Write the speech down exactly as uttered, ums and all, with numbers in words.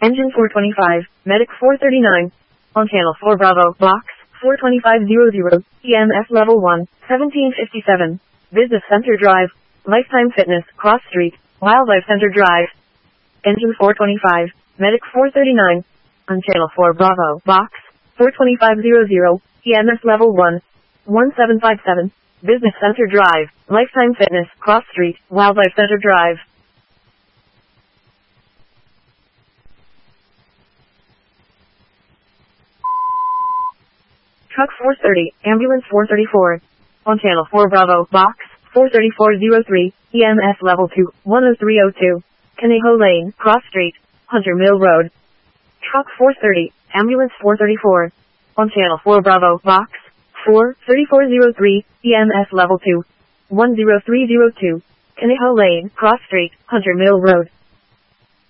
Engine four twenty-five, Medic four thirty-nine. On channel four Bravo, box, four twenty-five hundred, E M S level one, seventeen fifty-seven. Business Center Drive, Lifetime Fitness, Cross Street, Wildlife Center Drive. Engine four twenty-five, Medic four thirty-nine. On channel four Bravo, box, four twenty-five hundred, E M S level one, one seven five seven. Business Center Drive, Lifetime Fitness, Cross Street, Wildlife Center Drive. Truck four thirty, Ambulance four thirty-four. On channel four Bravo, box, four thirty-four oh three, E M S level two, one oh three oh two. Conejo Lane, Cross Street, Hunter Mill Road. Truck four thirty, Ambulance four thirty-four. On channel four Bravo, box, four thirty-four oh three, E M S level two, one oh three oh two. Conejo Lane, Cross Street, Hunter Mill Road.